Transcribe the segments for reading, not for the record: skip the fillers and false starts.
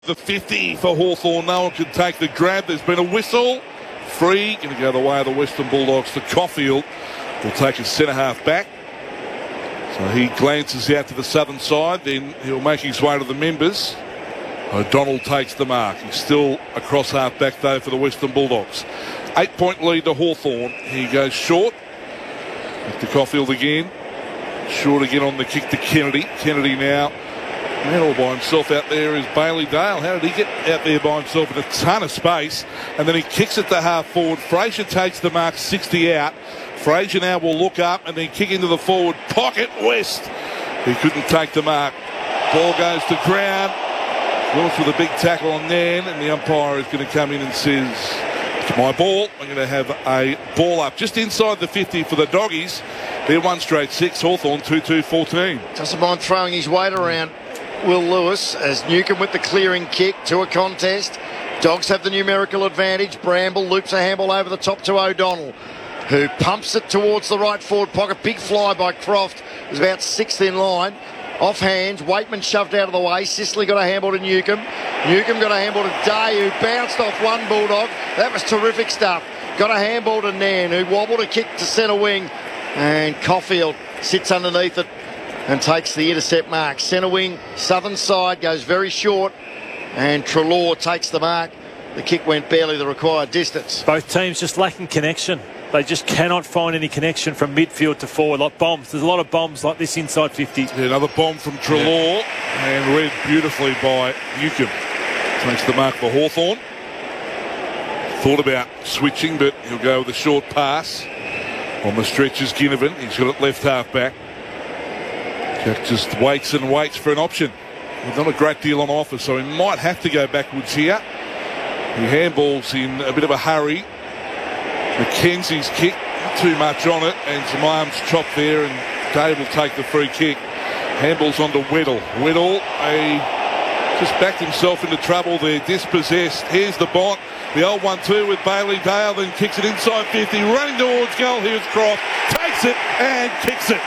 The 50 for Hawthorn. No one can take the grab. There's been a whistle. Free. Going to go the way of the Western Bulldogs to Caulfield. Will take his centre half back. So he glances out to the southern side. Then he'll make his way to the members. O'Donnell takes the mark. He's still across half back though for the Western Bulldogs. 8-point lead to Hawthorn. He goes short. Back to Caulfield again. Short again on the kick to Kennedy. Kennedy now. Man all by himself out there is Bailey Dale. How did he get out there by himself in a ton of space? And then he kicks it to half forward. Fraser takes the mark, 60 out. Fraser now will look up and then kick into the forward pocket. West. He couldn't take the mark. Ball goes to ground. Lewis with a big tackle on Nan, and the umpire is going to come in and says, "It's my ball." I'm going to have a ball up just inside the 50 for the Doggies. They're 1 straight 6. Hawthorn 2-2-14. Doesn't mind throwing his weight around, Will Lewis, as Newcombe with the clearing kick to a contest. Dogs have the numerical advantage. Bramble loops a handball over the top to O'Donnell, who pumps it towards the right forward pocket. Big fly by Croft. It was about 6th in line. Off hands, Waitman shoved out of the way. Sicily got a handball to Newcombe. Newcombe got a handball to Day, who bounced off one Bulldog. That was terrific stuff. Got a handball to Nan, who wobbled a kick to centre wing. And Caulfield sits underneath it and takes the intercept mark. Centre wing, southern side, goes very short. And Treloar takes the mark. The kick went barely the required distance. Both teams just lacking connection. They just cannot find any connection from midfield to forward, like bombs. There's a lot of bombs like this inside 50. Yeah, another bomb from Treloar, and read beautifully by Newcombe. Takes the mark for Hawthorn. Thought about switching, but he'll go with a short pass. On the stretch is Ginnivan. He's got it left half back. Jack just waits and waits for an option. There's not a great deal on offer, so he might have to go backwards here. He handballs in a bit of a hurry. McKenzie's kick, not too much on it, and some arms chopped there, and Dave will take the free kick. Handballs onto Weddle. Weddle just backed himself into trouble there, dispossessed. Here's the bot, the old 1-2 with Bailey Dale, then kicks it inside 50, running towards goal. Here's Croft, takes it and kicks it.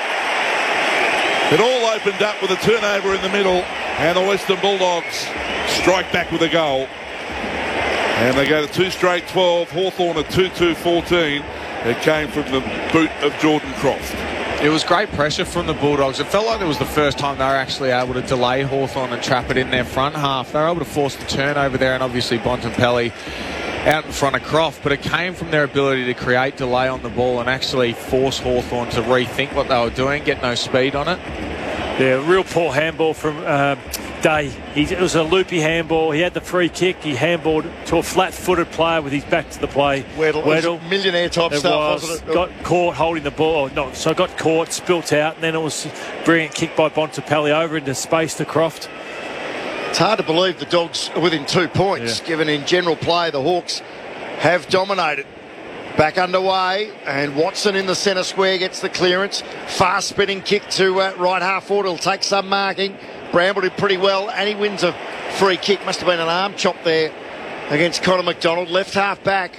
It all opened up with a turnover in the middle, and the Western Bulldogs strike back with a goal. And they go to 2 straight 12. Hawthorn at 2-2-14. It came from the boot of Jordan Croft. It was great pressure from the Bulldogs. It felt like it was the first time they were actually able to delay Hawthorn and trap it in their front half. They were able to force the turnover there, and obviously Bontempelli out in front of Croft. But it came from their ability to create delay on the ball and actually force Hawthorn to rethink what they were doing, get no speed on it. Yeah, real poor handball from Day. It was a loopy handball. He had the free kick. He handballed to a flat-footed player with his back to the play. Weddle. Millionaire type stuff, wasn't it? Got caught holding the ball. Got caught, spilt out, and then it was a brilliant kick by Bontempelli over into space to Croft. It's hard to believe the Dogs are within 2 points, given in general play the Hawks have dominated. Back underway, and Watson in the centre square gets the clearance. Fast spinning kick to right half forward. He'll take some marking. Bramble did pretty well, and he wins a free kick. Must have been an arm chop there against Connor McDonald. Left half back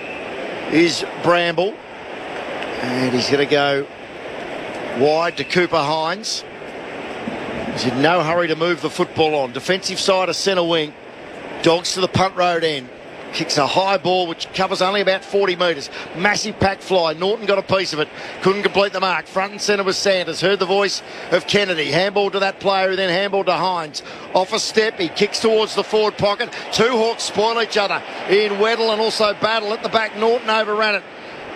is Bramble, and he's going to go wide to Cooper Hines. He's in no hurry to move the football on. Defensive side of centre wing. Dogs to the punt road end. Kicks a high ball which covers only about 40 metres. Massive pack fly. Norton got a piece of it. Couldn't complete the mark. Front and centre was Sanders. Heard the voice of Kennedy. Handball to that player, then handball to Hines. Off a step. He kicks towards the forward pocket. 2 Hawks spoil each other in Weddle and also Battle at the back. Norton overran it.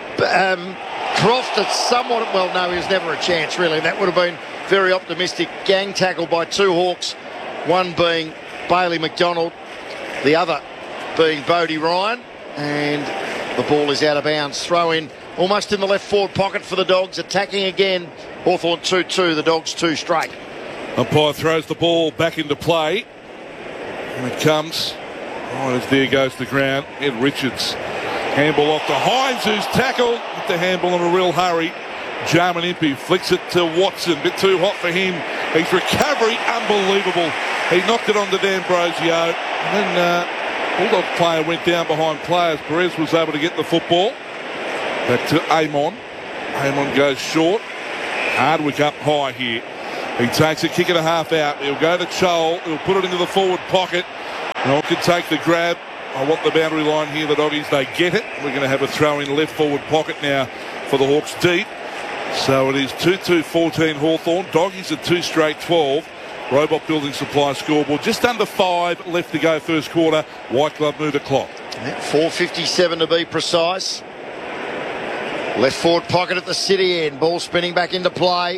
Croft at somewhat... Well, no, he was never a chance, really. That would have been very optimistic. Gang tackle by 2 Hawks. One being Bailey McDonald. The other being Bodie Ryan, and the ball is out of bounds. Throw in almost in the left forward pocket for the Dogs. Attacking again. Hawthorn 2-2, the Dogs 2 straight. Umpire throws the ball back into play, and it comes. As there goes the ground. Ed Richards. Handball off to Hines, who's tackled with the handball in a real hurry. Jarman Impey flicks it to Watson. Bit too hot for him. His recovery, unbelievable. He knocked it on to D'Ambrosio, and then Bulldog player went down behind players. Perez was able to get the football. Back to Amon. Amon goes short. Hardwick up high here. He takes a kick and a half out. He'll go to Chol. He'll put it into the forward pocket. Well, could take the grab. I want the boundary line here, the Doggies. They get it. We're going to have a throw in left forward pocket now for the Hawks deep. So it is 2-2-14 Hawthorn. Doggies at 2 straight 12. Robot Building Supply scoreboard. Just under 5 left to go first quarter. White Glove move the clock. 4:57 to be precise. Left forward pocket at the city end. Ball spinning back into play.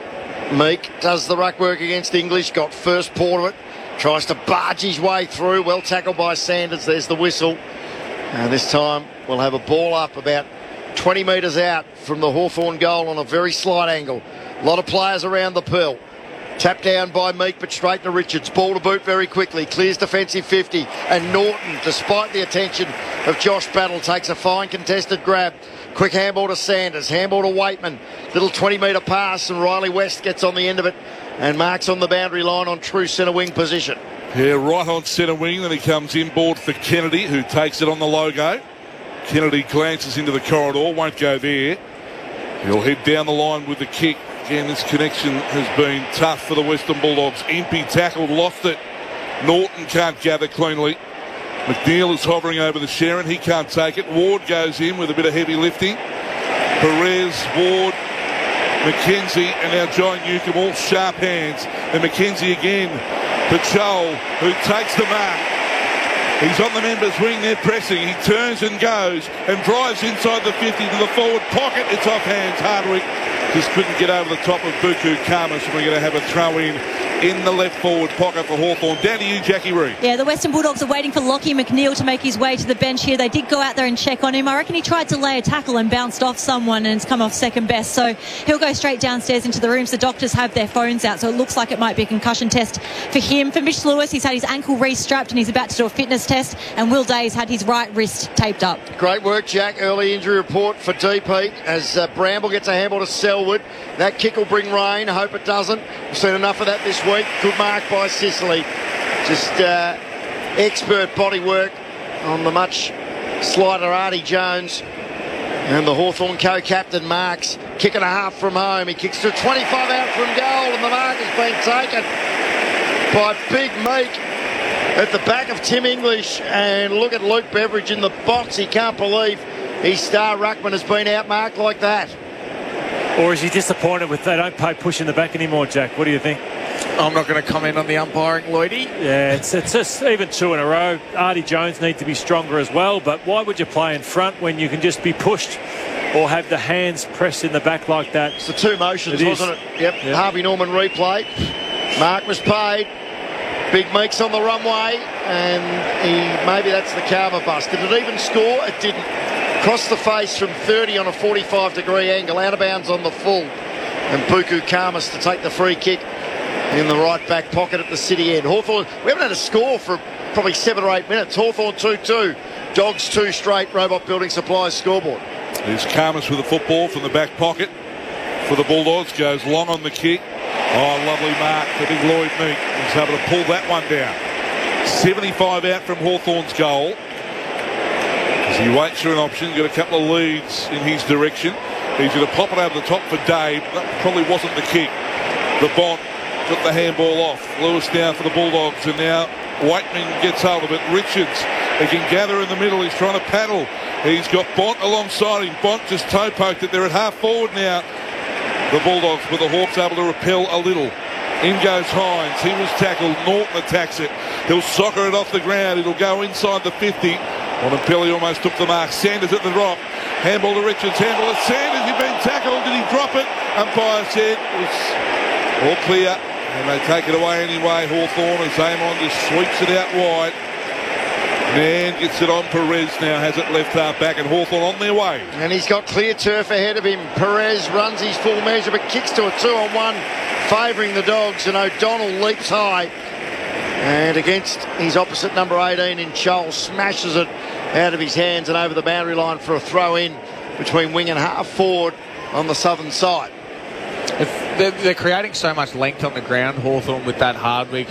Meek does the ruck work against English. Got first paw of it. Tries to barge his way through. Well tackled by Sanders. There's the whistle. And this time we'll have a ball up about 20 metres out from the Hawthorn goal on a very slight angle. A lot of players around the pill. Tapped down by Meek, but straight to Richards. Ball to boot very quickly. Clears defensive 50. And Norton, despite the attention of Josh Battle, takes a fine contested grab. Quick handball to Sanders. Handball to Waitman. Little 20-metre pass, and Riley West gets on the end of it and marks on the boundary line on true centre wing position. Yeah, right on centre wing. Then he comes inboard for Kennedy, who takes it on the logo. Kennedy glances into the corridor. Won't go there. He'll head down the line with the kick. Again, this connection has been tough for the Western Bulldogs. Impey tackled, lost it. Norton can't gather cleanly. McNeil is hovering over the Sharon. He can't take it. Ward goes in with a bit of heavy lifting. Perez, Ward, McKenzie, and now John Newcombe, all sharp hands. And McKenzie again to Joel, who takes the mark. He's on the members' wing, they're pressing. He turns and goes and drives inside the 50 to the forward pocket. It's off hands. Hardwick just couldn't get over the top of Buku Kamas, and we're going to have a throw in the left forward pocket for Hawthorn. Down to you, Jackie Reid. Yeah, the Western Bulldogs are waiting for Lockie McNeil to make his way to the bench here. They did go out there and check on him. I reckon he tried to lay a tackle and bounced off someone, and it's come off second best. So he'll go straight downstairs into the rooms. The doctors have their phones out, so it looks like it might be a concussion test for him. For Mitch Lewis, he's had his ankle re-strapped and he's about to do a fitness test. And Will Day's had his right wrist taped up. Great work, Jack. Early injury report for DP as Bramble gets a handball to Selwood. That kick will bring rain. I hope it doesn't. We've seen enough of that this week. Good mark by Sicily. Just expert body work on the much slighter Artie Jones. And the Hawthorn co-captain marks. Kick and a half from home. He kicks to 25 out from goal, and the mark has been taken by Big Meek at the back of Tim English. And look at Luke Beveridge in the box. He can't believe his star ruckman has been outmarked like that. Or is he disappointed with they don't pay push in the back anymore, Jack? What do you think? I'm not going to comment on the umpiring, Lloydie. Yeah, it's just even 2 in a row. Artie Jones needs to be stronger as well, but why would you play in front when you can just be pushed or have the hands pressed in the back like that? It's the two motions, wasn't it? Yep. Harvey Norman replay. Mark was paid. Big Meek's on the runway, and maybe that's the karma bust. Did it even score? It didn't. Crossed the face from 30 on a 45-degree angle, out of bounds on the full. And Buku Kamas to take the free kick in the right back pocket at the city end. Hawthorn, we haven't had a score for probably 7 or 8 minutes. Hawthorn 2-2. Dogs 2 straight. Robot Building Supplies scoreboard. There's Kamas with the football from the back pocket for the Bulldogs. Goes long on the kick. Oh, lovely mark for big Lloyd Meek. He's able to pull that one down. 75 out from Hawthorn's goal. As he waits for an option, got a couple of leads in his direction. He's going to pop it over the top for Dave. That probably wasn't the kick. The Bont got the handball off. Lewis down for the Bulldogs, and now Waitman gets hold of it. Richards, he can gather in the middle. He's trying to paddle. He's got Bont alongside him. Bont just toe poked it. They're at half forward now. The Bulldogs, with the Hawks able to repel a little. In goes Hines. He was tackled. Norton attacks it. He'll soccer it off the ground. It'll go inside the 50. Montempelli almost took the mark. Sanders at the drop. Handball to Richards. Handball to Sanders. He's been tackled. Did he drop it? Umpire said it was all clear. And they take it away anyway. Hawthorn, as Amon just sweeps it out wide. Man gets it on. Perez now has it left half back, and Hawthorn on their way. And he's got clear turf ahead of him. Perez runs his full measure, but kicks to a 2-on-1, favouring the Dogs, and O'Donnell leaps high. And against his opposite number 18 in Chol, smashes it out of his hands and over the boundary line for a throw in between wing and half forward on the southern side. They're creating so much length on the ground, Hawthorn, with that Hardwick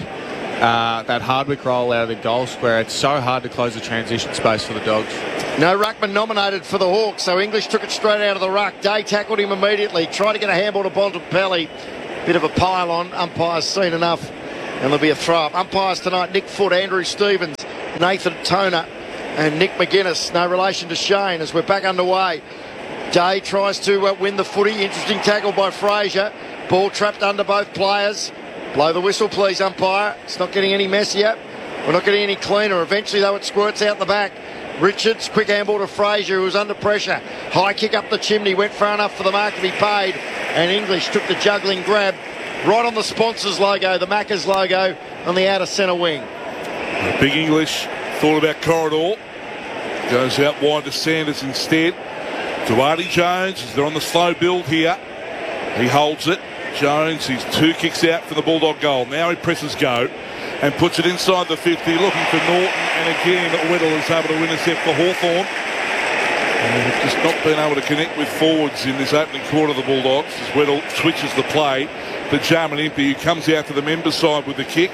roll out of the goal square. It's so hard to close the transition space for the Dogs. No ruckman nominated for the Hawks, so English took it straight out of the ruck. Day tackled him immediately, tried to get a handball to Bontempelli. Bit of a pile on. Umpire's seen enough and there'll be a throw-up. Umpires tonight, Nick Foote, Andrew Stevens, Nathan Toner and Nick McGuinness. No relation to Shane as we're back underway. Day tries to win the footy. Interesting tackle by Fraser. Ball trapped under both players. Blow the whistle, please, umpire. It's not getting any messier. We're not getting any cleaner. Eventually, though, it squirts out the back. Richards, quick handball to Fraser, who was under pressure. High kick up the chimney, went far enough for the mark to be paid. And English took the juggling grab right on the sponsors logo, the Macca's logo, on the outer centre wing. Big English thought about Corridor. Goes out wide to Sanders instead. To Artie Jones as they're on the slow build here. He holds it. Jones, he's 2 kicks out for the Bulldog goal. Now he presses go and puts it inside the 50, looking for Norton. And again, Weddle is able to intercept for Hawthorn. And just not been able to connect with forwards in this opening quarter of the Bulldogs as Weddle switches the play to Jarman Impey, who comes out to the members' side with the kick.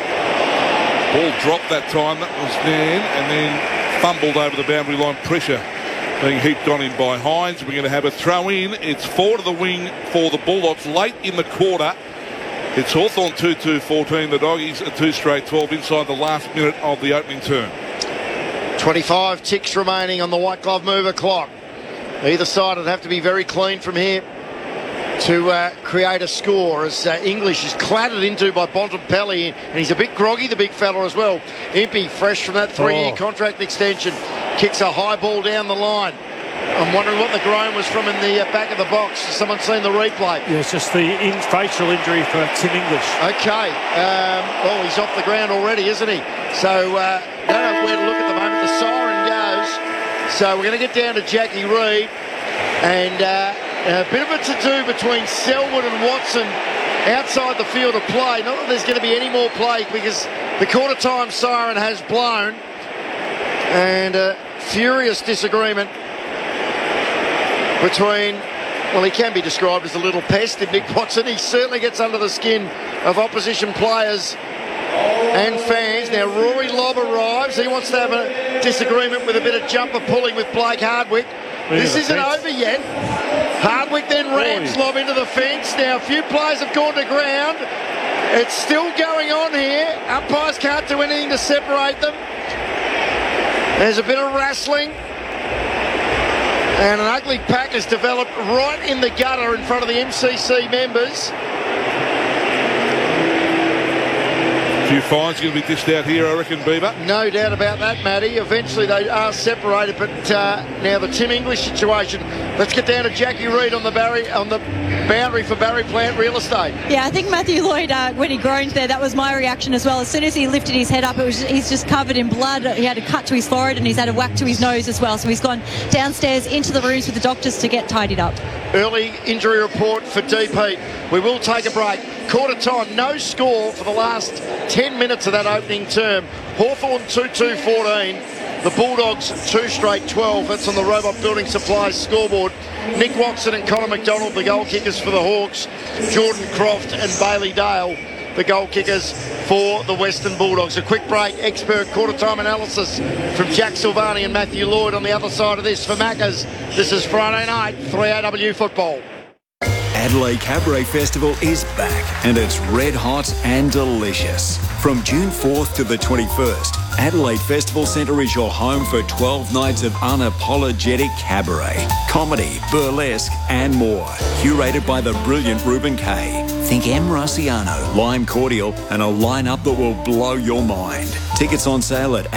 Ball dropped that time. That was Nan, and then fumbled over the boundary line. Pressure being heaped on him by Hines. We're going to have a throw in. It's forward of the wing for the Bulldogs late in the quarter. It's Hawthorn 2-2-14. The Doggies are 2 straight 12 inside the last minute of the opening term. 25 ticks remaining on the white glove mover clock. Either side would have to be very clean from here to create a score as English is clattered into by Bontempelli, and he's a bit groggy, the big fella as well. Impey, fresh from that 3-year contract extension, kicks a high ball down the line. I'm wondering what the groan was from in the back of the box. Has someone seen the replay? Yeah, it's just the facial injury for Tim English. Okay. Well, he's off the ground already, isn't he? So, don't know where to look at the moment. The siren goes. So we're going to get down to Jackie Reid. And a bit of a to-do between Selwood and Watson outside the field of play. Not that there's going to be any more play because the quarter-time siren has blown. And a furious disagreement between, well, he can be described as a little pest in Nick Watson. He certainly gets under the skin of opposition players and fans. Now, Rory Lobb arrives. He wants to have a disagreement with a bit of jumper pulling with Blake Hardwick. This isn't over yet. Hardwick then rams Lobb into the fence. Now, a few players have gone to ground. It's still going on here. Umpires can't do anything to separate them. There's a bit of wrestling. And an ugly pack has developed right in the gutter in front of the MCC members. A few fines going to be dished out here, I reckon, Beaver. No doubt about that, Matty. Eventually they are separated, but now the Tim English situation. Let's get down to Jackie Reid on the boundary for Barry Plant Real Estate. Yeah, I think Matthew Lloyd, when he groaned there, that was my reaction as well. As soon as he lifted his head up, he's just covered in blood. He had a cut to his forehead and he's had a whack to his nose as well. So he's gone downstairs into the rooms with the doctors to get tidied up. Early injury report for DP. We will take a break. Quarter time, no score for the last 10 minutes of that opening term. Hawthorn 2-2-14. The Bulldogs 2 straight 12. That's on the Robot Building Supplies scoreboard. Nick Watson and Connor McDonald, the goal kickers for the Hawks. Jordan Croft and Bailey Dale, the goal kickers for the Western Bulldogs. A quick break. Expert quarter-time analysis from Jack Silvani and Matthew Lloyd on the other side of this for Macca's. This is Friday night, 3AW football. Adelaide Cabaret Festival is back and it's red hot and delicious. From June 4th to the 21st, Adelaide Festival Centre is your home for 12 nights of unapologetic cabaret, comedy, burlesque and more. Curated by the brilliant Ruben Kay. Think M. Rossiano, Lime Cordial and a lineup that will blow your mind. Tickets on sale at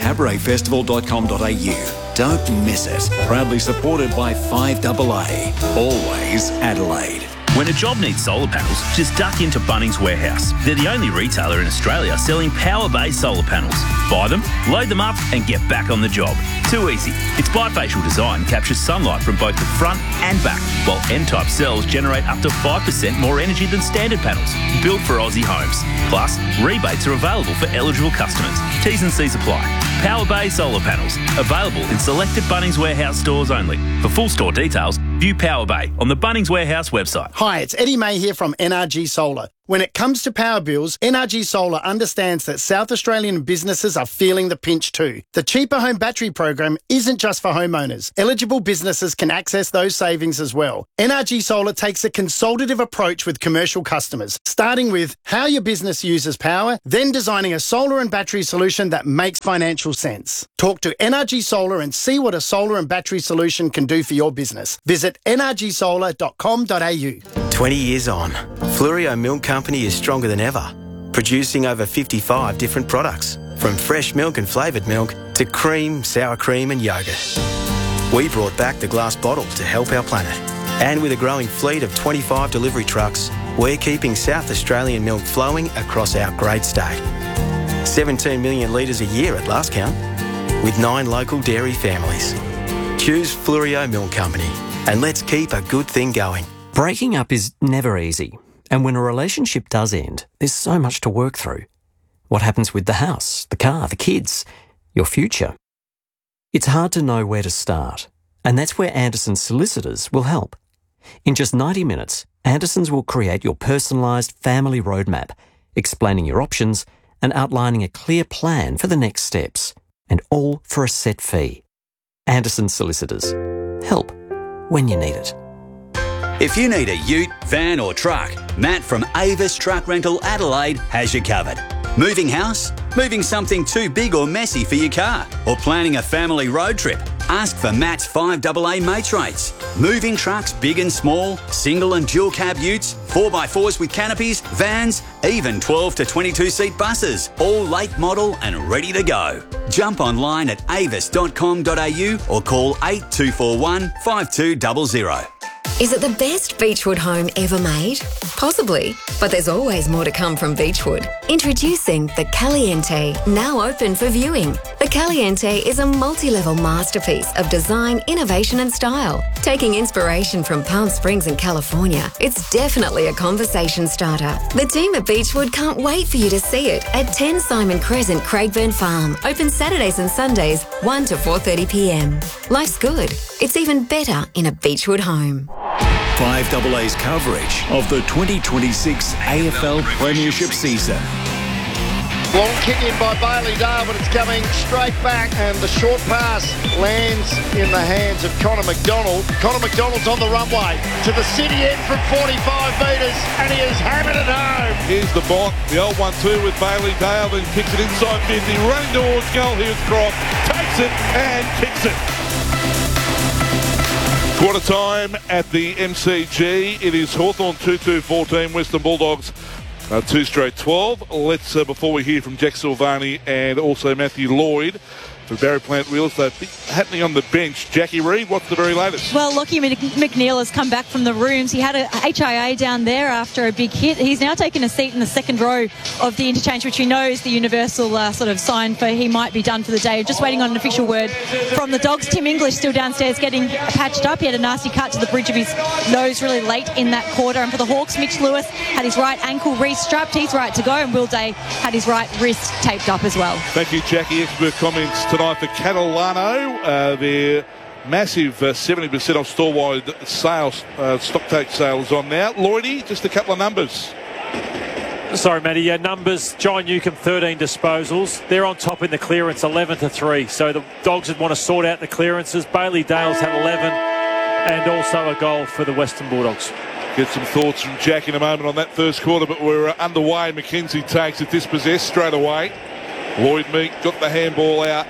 adelaidecabaretfestival.com.au. Don't miss it. Proudly supported by 5AA. Always Adelaide. When a job needs solar panels, just duck into Bunnings Warehouse. They're the only retailer in Australia selling power-based solar panels. Buy them, load them up and get back on the job. Too easy. Its bifacial design captures sunlight from both the front and back, while N-type cells generate up to 5% more energy than standard panels. Built for Aussie homes. Plus, rebates are available for eligible customers. T's and C's apply. Power-based solar panels. Available in selected Bunnings Warehouse stores only. For full store details, view Power Bay on the Bunnings Warehouse website. Hi, it's Eddie May here from NRG Solar. When it comes to power bills, NRG Solar understands that South Australian businesses are feeling the pinch too. The Cheaper Home Battery program isn't just for homeowners. Eligible businesses can access those savings as well. NRG Solar takes a consultative approach with commercial customers, starting with how your business uses power, then designing a solar and battery solution that makes financial sense. Talk to NRG Solar and see what a solar and battery solution can do for your business. Visit nrgsolar.com.au. 20 years on, Fluorio Milk Company is stronger than ever, producing over 55 different products, from fresh milk and flavoured milk to cream, sour cream and yoghurt. We brought back the glass bottle to help our planet. And with a growing fleet of 25 delivery trucks, we're keeping South Australian milk flowing across our great state. 17 million litres a year at last count, with 9 local dairy families. Choose Fluorio Milk Company and let's keep a good thing going. Breaking up is never easy, and when a relationship does end, there's so much to work through. What happens with the house, the car, the kids, your future? It's hard to know where to start, and that's where Anderson Solicitors will help. In just 90 minutes, Andersons will create your personalised family roadmap, explaining your options and outlining a clear plan for the next steps, and all for a set fee. Anderson Solicitors. Help when you need it. If you need a ute, van or truck, Matt from Avis Truck Rental Adelaide has you covered. Moving house? Moving something too big or messy for your car? Or planning a family road trip? Ask for Matt's 5AA mates rates. Moving trucks big and small, single and dual cab utes, 4x4s with canopies, vans, even 12 to 22 seat buses, all late model and ready to go. Jump online at avis.com.au or call 8241 5200. Is it the best Beechwood home ever made? Possibly, but there's always more to come from Beechwood. Introducing the Caliente, now open for viewing. The Caliente is a multi-level masterpiece of design, innovation and style. Taking inspiration from Palm Springs in California, it's definitely a conversation starter. The team at Beechwood can't wait for you to see it at 10 Simon Crescent, Craigburn Farm. Open Saturdays and Sundays, 1 to 4:30pm. Life's good. It's even better in a Beechwood home. 5AA's coverage of the 2026 AFL Premiership season. Long kick in by Bailey Dale, but it's coming straight back, and the short pass lands in the hands of Connor McDonald. Connor McDonald's on the runway to the city end from 45 metres, and he has hammered it home. Here's the bot, the old 1-2 with Bailey Dale, then kicks it inside 50, running towards goal. Here's Croft, takes it and kicks it. Quarter time at the MCG. It is Hawthorn 2-2-14, Western Bulldogs 2 straight 12. Let's, before we hear from Jack Silvani and also Matthew Lloyd, for Barry Plant Real Estate, happening on the bench. Jackie Reid, what's the very latest? Well, Lockie McNeil has come back from the rooms. He had a HIA down there after a big hit. He's now taken a seat in the second row of the interchange, which we know is the universal sort of sign for he might be done for the day. Just waiting on an official word from the Dogs. Tim English still downstairs getting patched up. He had a nasty cut to the bridge of his nose really late in that quarter. And for the Hawks, Mitch Lewis had his right ankle re-strapped. He's right to go. And Will Day had his right wrist taped up as well. Thank you, Jackie. Expert comments tonight for Catalano. Their massive 70% off store-wide sales, stock take sales on now. Lloydie, just a couple of numbers. Sorry, Matty. Yeah, numbers. John Newcomb, 13 disposals. They're on top in the clearance, 11-3. So the Dogs would want to sort out the clearances. Bailey Dale's had 11 and also a goal for the Western Bulldogs. Get some thoughts from Jack in a moment on that first quarter, but we're underway. McKenzie takes it dispossessed straight away. Lloyd Meek got the handball out,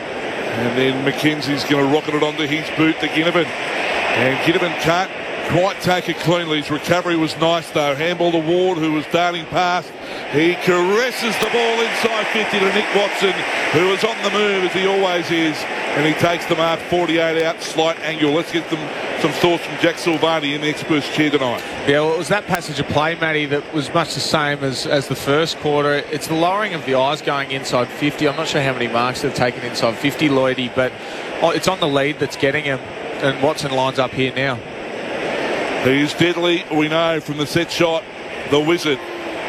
and then McKenzie's going to rocket it onto his boot to Ginnivan. And Ginnivan can't quite take it cleanly. His recovery was nice though. Handball to Ward, who was darting past. He caresses the ball inside 50 to Nick Watson, who is on the move as he always is. And he takes the mark 48 out, slight angle. Let's get them some thoughts from Jack Silvani in the experts chair tonight. Yeah, well, it was that passage of play, Matty, that was much the same as the first quarter. It's the lowering of the eyes going inside 50. I'm not sure how many marks they've taken inside 50, Lloydie, but it's on the lead that's getting him. And Watson lines up here now. He's deadly, we know, from the set shot. The Wizard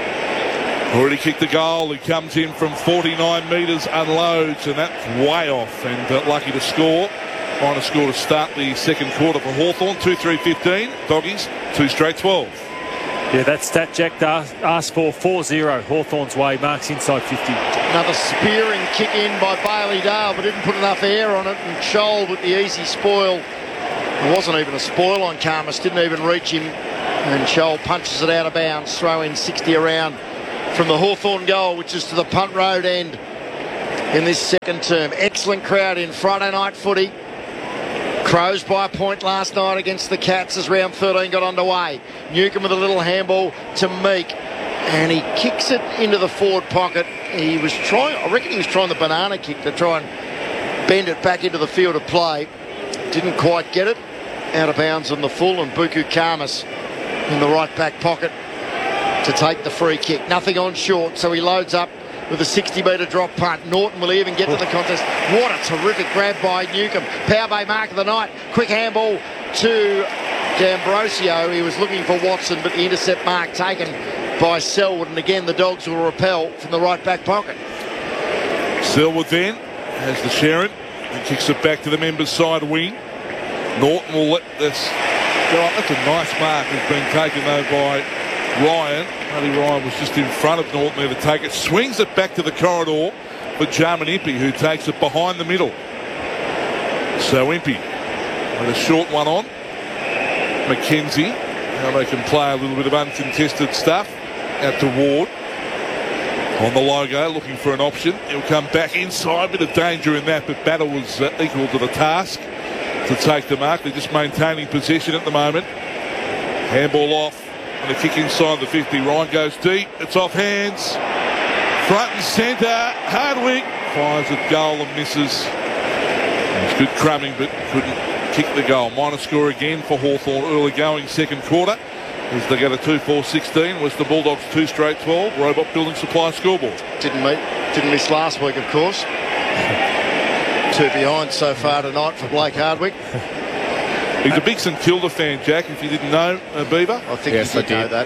already kicked the goal. He comes in from 49 metres, unloads, and that's way off. And lucky to score. Trying to score to start the second quarter for Hawthorn. 2-3-15. Doggies, 2 straight 12. Yeah, that stat Jack asked for 4-0 Hawthorn's way. Marks inside 50. Another spearing kick in by Bailey Dale, but didn't put enough air on it. And Scholl with the easy spoil. It wasn't even a spoil on Karmas, didn't even reach him. And Scholl punches it out of bounds, throw in 60 around from the Hawthorn goal, which is to the Punt Road end in this second term. Excellent crowd in Friday night footy. Crows by a point last night against the Cats as round 13 got underway. Newcombe with a little handball to Meek, and he kicks it into the forward pocket. I reckon he was trying the banana kick to try and bend it back into the field of play. Didn't quite get it. Out of bounds on the full, and Buku Karmas in the right back pocket to take the free kick. Nothing on short, so he loads up with a 60-metre drop punt. Norton will even get to the contest. What a terrific grab by Newcombe. Power Bay mark of the night. Quick handball to D'Ambrosio. He was looking for Watson, but the intercept mark taken by Selwood. And again, the Dogs will repel from the right back pocket. Selwood then has the Sharon and kicks it back to the members' side wing. Norton will let this go up. That's a nice mark. It's been taken though by Ryan. Only Ryan was just in front of Norton there to take it. Swings it back to the corridor for Jarman Impey, who takes it behind the middle. So Impey with a short one on. McKenzie. Now they can play a little bit of uncontested stuff. Out to Ward. On the logo, looking for an option. He'll come back inside. Bit of danger in that, but Battle was equal to the task to take the mark. They're just maintaining possession at the moment. Handball off. And a kick inside the 50. Ryan goes deep. It's off hands. Front and centre. Hardwick fires a goal and misses. It was good crumbing, but couldn't kick the goal. Minor score again for Hawthorn early going second quarter. As they go to 2-4-16, was the Bulldogs 2 straight 12. Robot Building Supply scoreboard. Didn't miss last week, of course. 2 behind so far tonight for Blake Hardwick. He's a big St Kilda fan, Jack, if you didn't know, Beaver. I think yes, you did know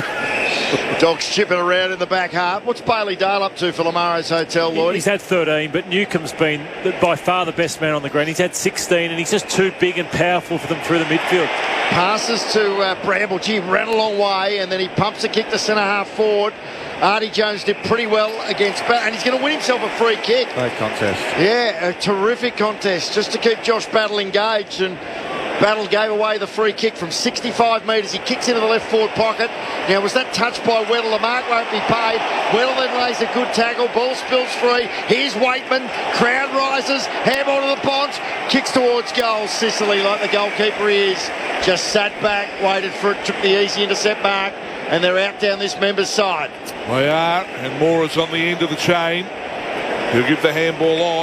that. Dogs chipping around in the back half. What's Bailey Dale up to for Lamaro's Hotel, Lloyd? He's had 13, but Newcomb's been by far the best man on the ground. He's had 16, and he's just too big and powerful for them through the midfield. Passes to Bramble. Gee, ran a long way, and then he pumps a kick to centre half forward. Artie Jones did pretty well against Battle, and he's going to win himself a free kick. Great contest. Yeah, a terrific contest just to keep Josh Battle engaged, and Battle gave away the free kick from 65 metres. He kicks into the left forward pocket. Now, was that touched by Weddle? The mark won't be paid. Weddle then lays a good tackle. Ball spills free. Here's Waitman. Crowd rises. Handball to the Ponds. Kicks towards goal. Sicily, like the goalkeeper he is, just sat back, waited for it, took the easy intercept mark, and they're out down this member's side. They are, and Mora's on the end of the chain. He'll give the handball on.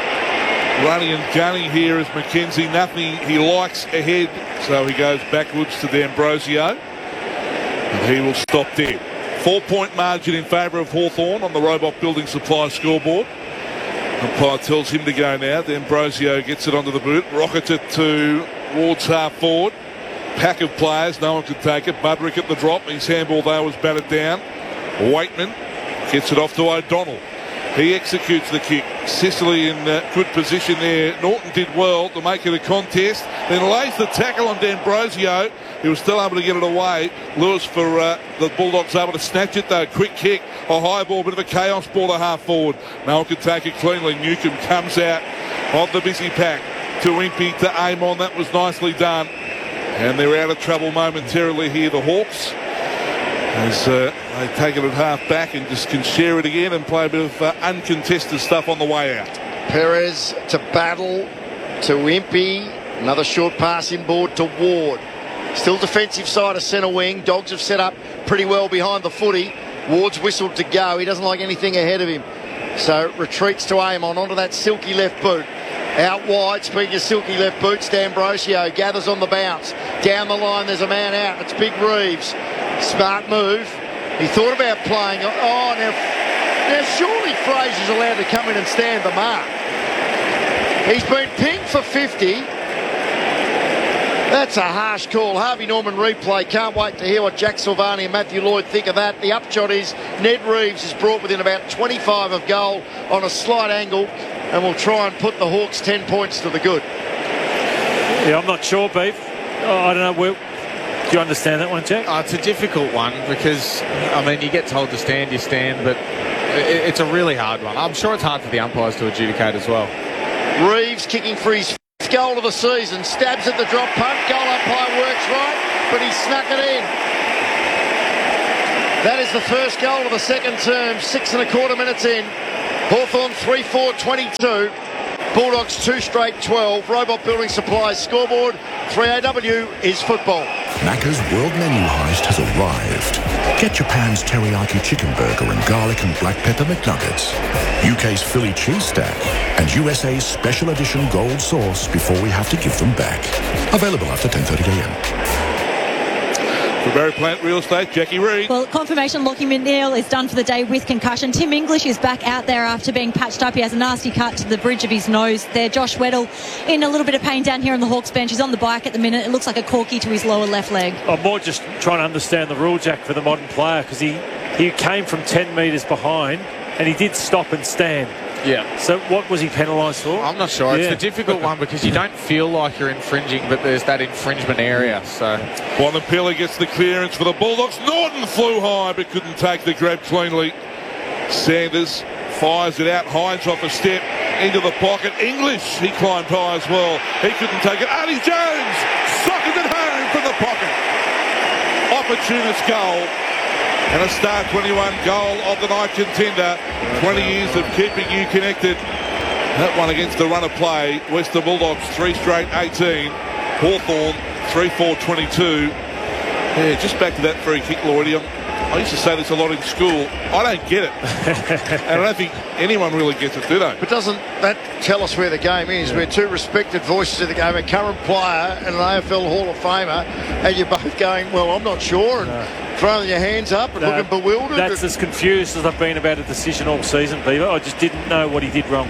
Running and gunning here is McKenzie. Nothing he likes ahead, so he goes backwards to D'Ambrosio. And he will stop there. 4-point margin in favour of Hawthorn on the Robot Building Supply scoreboard. Umpire tells him to go now. D'Ambrosio gets it onto the boot. Rockets it to Ward's half forward. Pack of players. No one could take it. Budrick at the drop. His handball there was batted down. Waitman gets it off to O'Donnell. He executes the kick. Sicily in good position there. Norton did well to make it a contest. Then lays the tackle on D'Ambrosio. He was still able to get it away. Lewis for the Bulldogs able to snatch it though. Quick kick. A high ball. Bit of a chaos ball to half forward. No one could take it cleanly. Newcombe comes out of the busy pack to Impey to aim on. That was nicely done. And they're out of trouble momentarily here, the Hawks. As they take it at half back and just can share it again and play a bit of uncontested stuff on the way out. Perez to Battle to Impey. Another short pass inboard to Ward. Still defensive side of centre wing. Dogs have set up pretty well behind the footy. Ward's whistled to go. He doesn't like anything ahead of him. So retreats to Amon onto that silky left boot. Out wide, speaking of silky left boots, D'Ambrosio gathers on the bounce. Down the line, there's a man out. It's Big Reeves. Smart move. He thought about playing. Oh, now surely Fraser's allowed to come in and stand the mark. He's been pinged for 50. That's a harsh call. Harvey Norman replay. Can't wait to hear what Jack Silvani and Matthew Lloyd think of that. The upshot is Ned Reeves is brought within about 25 of goal on a slight angle, and will try and put the Hawks 10 points to the good. Yeah, I'm not sure, Beef. I don't know. Do you understand that one, Jack? Oh, it's a difficult one because, I mean, you get told to stand, you stand, but it's a really hard one. I'm sure it's hard for the umpires to adjudicate as well. Reeves kicking for his 5th goal of the season. Stabs at the drop punt. Goal umpire works right, but he snuck it in. That is the first goal of the second term. 6 1/4 minutes in. Hawthorn 3-4-22. Bulldogs 2 straight 12. Robot Building Supplies scoreboard. 3AW is football. Macca's World Menu Heist has arrived. Get Japan's teriyaki chicken burger and garlic and black pepper McNuggets, UK's Philly cheese stack, and USA's special edition gold sauce before we have to give them back. Available after 10:30 a.m. For Barry Plant Real Estate, Jackie Reid. Well, confirmation Lachie McNeil is done for the day with concussion. Tim English is back out there after being patched up. He has a nasty cut to the bridge of his nose there. Josh Weddle in a little bit of pain down here on the Hawks bench. He's on the bike at the minute. It looks like a corky to his lower left leg. I'm more just trying to understand the rule, Jack, for the modern player, because he came from 10 metres behind and he did stop and stand. Yeah. So what was he penalised for? I'm not sure. It's a difficult one because you don't feel like you're infringing, but there's that infringement area. So Bontempelli gets the clearance for the Bulldogs. Norton flew high but couldn't take the grab cleanly. Sanders fires it out. Hines off a step into the pocket. English, he climbed high as well. He couldn't take it. Artie Jones socked it home from the pocket. Opportunist goal. And a star 21 goal of the night contender. 20 years of keeping you connected. That one against the run of play. Western Bulldogs 3 straight 18. Hawthorn 3-4-22. Yeah, just back to that free kick, Lloydie. I used to say this a lot in school. I don't get it. And I don't think anyone really gets it, do they? But doesn't that tell us where the game is? We're two respected voices of the game, a current player and an AFL Hall of Famer, and you're both going, well, I'm not sure, and throwing your hands up and looking bewildered. That's as confused as I've been about a decision all season, Beaver. I just didn't know what he did wrong.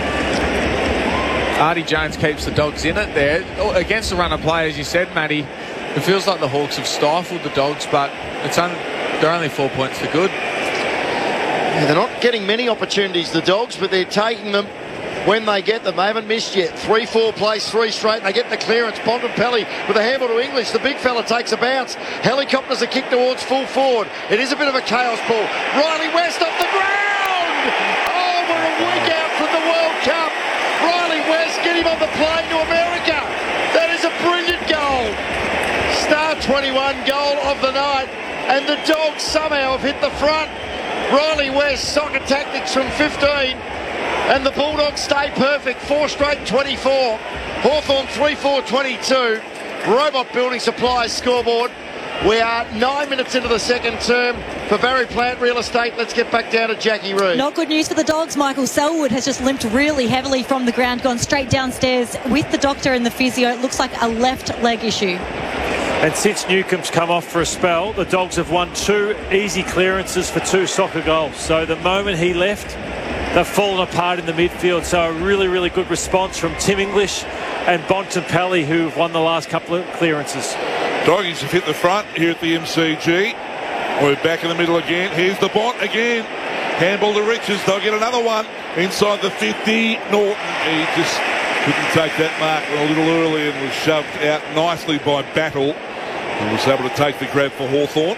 Artie Jones keeps the Dogs in it there. Against the run of play, as you said, Matty, it feels like the Hawks have stifled the Dogs, but they're only 4 points for good. Yeah, they're not getting many opportunities, the Dogs, but they're taking them when they get them. They haven't missed yet. 3-4 plays 3 straight. They get the clearance. Bontempelli with a handball to English. The big fella takes a bounce. Helicopters a kick towards full forward. It is a bit of a chaos ball. Riley West off the ground. Oh, we're a week out from the World Cup. Riley West, get him on the plane to America. That is a brilliant goal. Star 21 goal of the night. And the Dogs somehow have hit the front. Riley West, soccer tactics from 15. And the Bulldogs stay perfect. 4 straight 24. Hawthorn 3-4-22. Robot Building Supplies scoreboard. We are 9 minutes into the second term for Barry Plant Real Estate. Let's get back down to Jackie Reid. Not good news for the Dogs. Michael Selwood has just limped really heavily from the ground, gone straight downstairs with the doctor and the physio. It looks like a left leg issue. And since Newcomb's come off for a spell, the Dogs have won 2 easy clearances for 2 soccer goals. So the moment he left, they've fallen apart in the midfield. So a really, really good response from Tim English and Bontempelli, who've won the last couple of clearances. Doggies have hit the front here at the MCG. We're back in the middle again. Here's the Bont again. Handball to Richards. They'll get another one inside the 50. Norton, he just couldn't take that mark a little early and was shoved out nicely by Battle. He was able to take the grab for Hawthorn.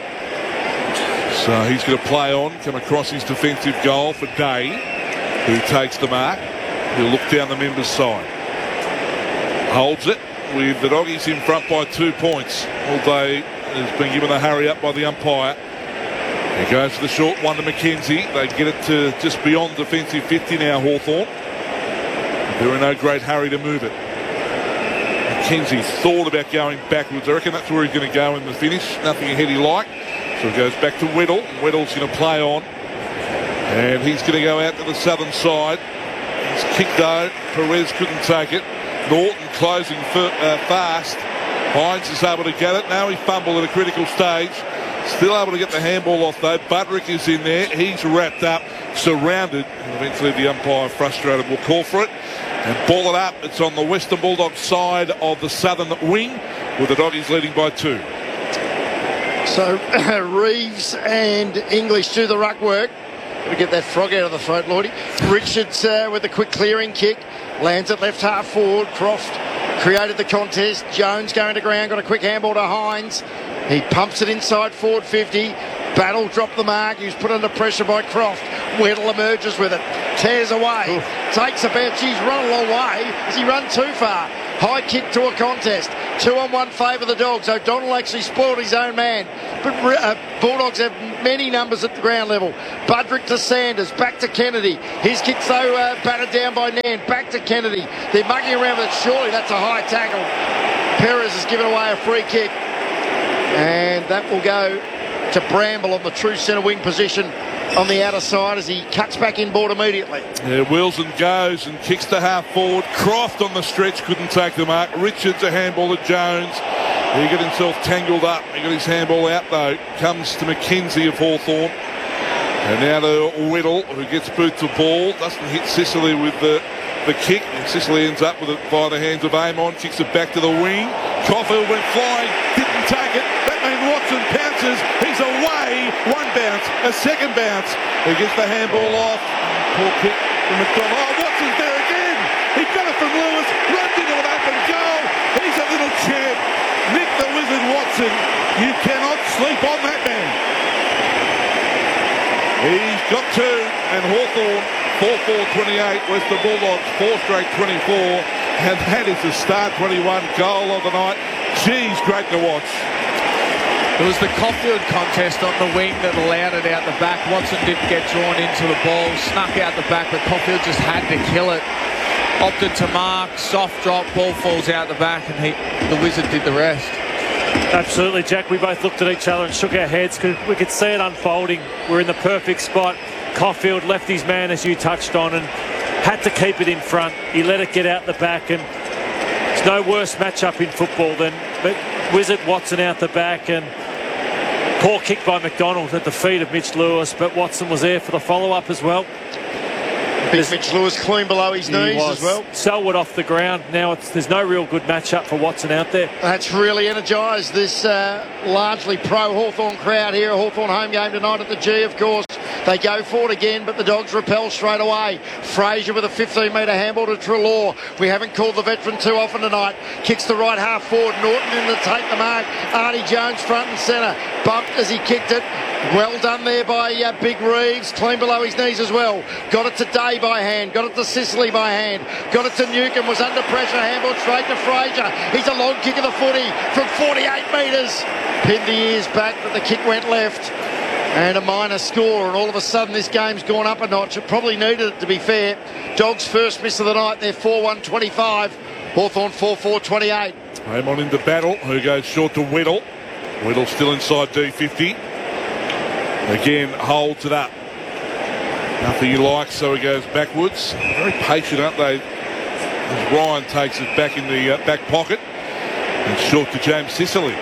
So he's going to play on, come across his defensive goal for Day, who takes the mark. He'll look down the members' side. Holds it with the Doggies in front by 2 points. All day has been given a hurry up by the umpire. He goes for the short one to McKenzie. They get it to just beyond defensive 50 now, Hawthorn. They're in no great hurry to move it. McKenzie thought about going backwards. I reckon that's where he's going to go in the finish. Nothing ahead he liked. So it goes back to Weddle. Weddle's going to play on. And he's going to go out to the southern side. He's kicked out. Perez couldn't take it. Norton closing fast. Hines is able to get it. Now he fumbled at a critical stage. Still able to get the handball off though. Budrick is in there. He's wrapped up, surrounded. And eventually the umpire, frustrated, will call for it. And ball it up. It's on the Western Bulldogs side of the southern wing, with the Doggies leading by 2. So Reeves and English do the ruck work. Got to get that frog out of the throat, Lordy. Richards with a quick clearing kick. Lands it left half forward. Croft created the contest. Jones going to ground, got a quick handball to Hines. He pumps it inside forward 50. Battle dropped the mark. He was put under pressure by Croft. Weddle emerges with it. Tears away. Oof. Takes a bounce. He's run a long way. Has he run too far? High kick to a contest. 2-on-1 favour the Dogs. O'Donnell actually spoiled his own man. But Bulldogs have many numbers at the ground level. Budrick to Sanders. Back to Kennedy. His kick's though battered down by Nan. Back to Kennedy. They're mugging around with it. Surely that's a high tackle. Perez has given away a free kick. And that will go to Bramble on the true centre wing position on the outer side as he cuts back inboard immediately. Yeah, Wilson goes and kicks to half forward. Croft on the stretch couldn't take the mark. Richards a handball to Jones. He got himself tangled up. He got his handball out though. Comes to McKenzie of Hawthorn. And now to Weddle, who gets boot to ball. Doesn't hit Sicily with the kick. And Sicily ends up with it by the hands of Amon. Kicks it back to the wing. Caulfield went flying. Didn't take it. Batman Watson pounces. He's away. One bounce. A second bounce. He gets the handball off. Poor kick from McDonald. Oh, Watson's there again. He got it from Lewis. Runs into an open goal. He's a little champ. Nick the Wizard Watson. You cannot sleep on that man. He's got two. And Hawthorn 4-4-28. Western Bulldogs 4 straight 24. And that is the start 21 goal of the night. Geez, great to watch. It was the Caulfield contest on the wing that allowed it out the back. Watson didn't get drawn into the ball, snuck out the back, but Caulfield just had to kill it. Opted to mark, soft drop, ball falls out the back, and the Wizard did the rest. Absolutely, Jack. We both looked at each other and shook our heads because we could see it unfolding. We're in the perfect spot. Caulfield left his man, as you touched on, and had to keep it in front. He let it get out the back, and there's no worse matchup in football than Wizard Watson out the back, and poor kick by McDonald at the feet of Mitch Lewis, but Watson was there for the follow-up as well. Big Mitch Lewis clean below his knees as well. Selwood off the ground. Now there's no real good matchup for Watson out there. That's really energised this largely pro-Hawthorn crowd here. A Hawthorn home game tonight at the G, of course. They go forward again, but the Dogs repel straight away. Fraser with a 15-metre handball to Treloar. We haven't called the veteran too often tonight. Kicks the right half forward. Norton in to take the mark. Artie Jones front and centre. Bumped as he kicked it. Well done there by Big Reeves. Clean below his knees as well. Got it to Day by hand. Got it to Sicily by hand. Got it to Newcomb. Was under pressure. Handball straight to Fraser. He's a long kick of the footy from 48 metres. Pinned the ears back, but the kick went left. And a minor score, and all of a sudden this game's gone up a notch. It probably needed it, to be fair. Dogs' first miss of the night. They're 4-1-25. Hawthorn 4-4-28. Amon into battle, who goes short to Weddle. Weddle still inside D50. Again, holds it up. Nothing he likes, so he goes backwards. Very patient, aren't they? As Ryan takes it back in the back pocket. And short to James Sicily.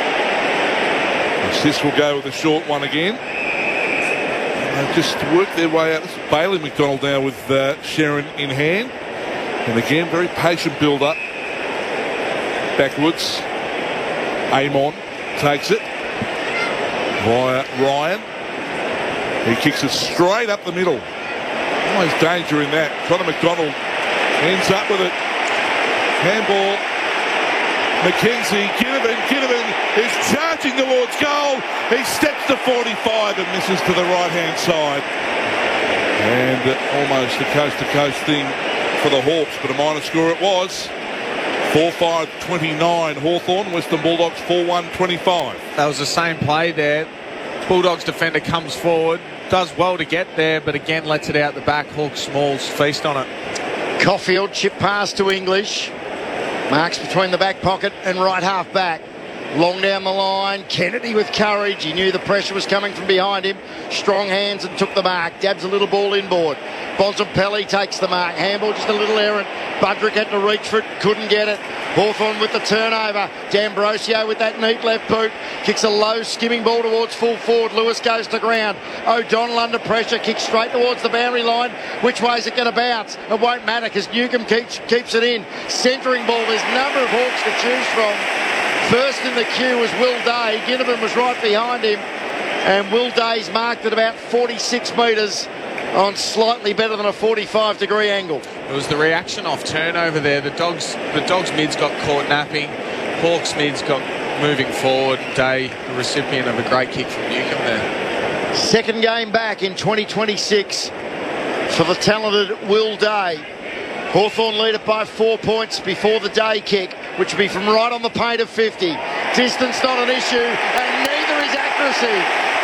Sis will go with a short one again. And they've just worked their way out. This is Bailey McDonald now with Sharon in hand. And again, very patient build-up. Backwards. Amon takes it. Via Ryan. He kicks it straight up the middle. Always danger in that. Connor McDonald ends up with it. Handball. McKenzie, Ginnivan is charging towards goal. He steps to 45 and misses to the right-hand side. And almost a coast-to-coast thing for the Hawks, but a minor score it was. 4-5-29 Hawthorn, Western Bulldogs 4-1-25. That was the same play there. Bulldogs defender comes forward, does well to get there, but again lets it out the back. Hawks Smalls feast on it. Caulfield chip pass to English. Marks between the back pocket and right half back. Long down the line. Kennedy with courage. He knew the pressure was coming from behind him. Strong hands and took the mark. Dabs a little ball inboard. Bontempelli takes the mark. Handball just a little errant. Budrick had to reach for it. Couldn't get it. Hawthorn with the turnover. D'Ambrosio with that neat left boot. Kicks a low skimming ball towards full forward. Lewis goes to ground. O'Donnell under pressure. Kicks straight towards the boundary line. Which way is it going to bounce? It won't matter because Newcomb keeps it in. Centering ball. There's a number of Hawks to choose from. First in the queue was Will Day. Ginnivan was right behind him. And Will Day's marked at about 46 metres. on slightly better than a 45-degree angle. It was the reaction off turnover there. The dogs mids got caught napping. Hawks mids got moving forward. Day, the recipient of a great kick from Newcombe there. Second game back in 2026 for the talented Will Day. Hawthorn lead it by 4 points before the Day kick, which will be from right on the paint of 50. Distance not an issue, and neither is accuracy.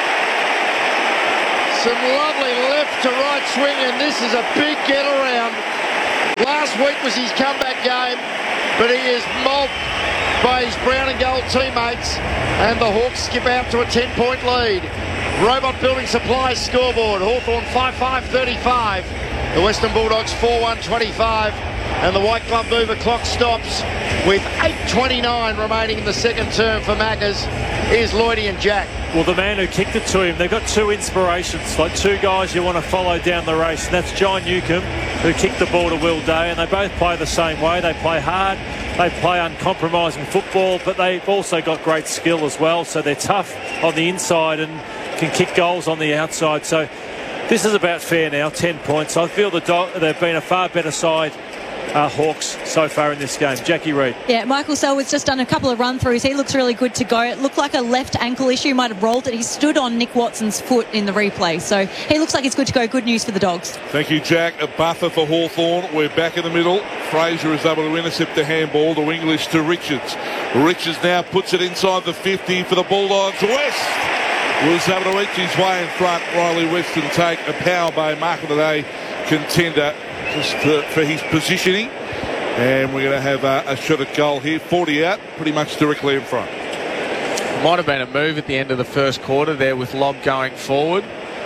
Some lovely left to right swing, and this is a big get around. Last week was his comeback game, but he is mobbed by his brown and gold teammates, and the Hawks skip out to a 10-point lead. Robot Building Supplies scoreboard. Hawthorn 5-5-35. The Western Bulldogs 4-1-25. And the White Glove Mover clock stops with 8:29 remaining in the second term for Maccas. Here's Lloydie and Jack. Well, the man who kicked it to him, they've got two inspirations, like two guys you want to follow down the race. And that's John Newcombe, who kicked the ball to Will Day, and they both play the same way. They play hard, they play uncompromising football, but they've also got great skill as well. So they're tough on the inside and can kick goals on the outside. So this is about fair now, 10 points. I feel they've been a far better side, Hawks, so far in this game. Jackie Reid. Yeah, Michael Selwood's just done a couple of run-throughs. He looks really good to go. It looked like a left ankle issue. He might have rolled it. He stood on Nick Watson's foot in the replay. So he looks like he's good to go. Good news for the Dogs. Thank you, Jack. A buffer for Hawthorn. We're back in the middle. Fraser is able to intercept the handball to English to Richards. Richards now puts it inside the 50 for the Bulldogs. West was able to reach his way in front. Riley Weston take a Power Bay Mark of the Day contender just for his positioning. And we're going to have a shot at goal here. 40 out, pretty much directly in front. Might have been a move at the end of the first quarter there with Lobb going forward.